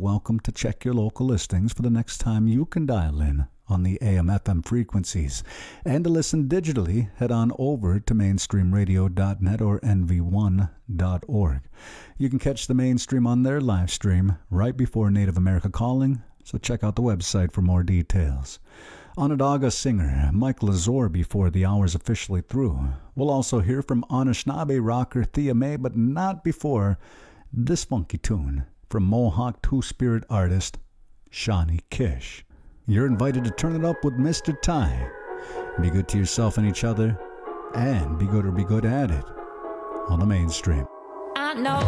welcome to check your local listings for the next time you can dial in on the AM/FM frequencies. And to listen digitally, head on over to mainstreamradio.net or nv1.org. You can catch the Mainstream on their live stream right before Native America Calling, so check out the website for more details. Onondaga singer Mike Lazor before the hour's officially through. We'll also hear from Anishinaabe rocker Thea Mae, but not before this funky tune from Mohawk Two-Spirit artist Shawnee Kish. You're invited to turn it up with Mr. Ty. Be good to yourself and each other, and be good or be good at it on the Mainstream. I know